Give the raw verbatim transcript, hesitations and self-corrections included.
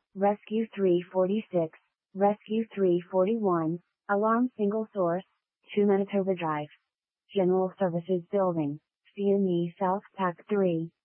Rescue three forty-six, Rescue three forty-one, Alarm Single Source, two Manitoba Drive. General Services Building, C M E South Pack three.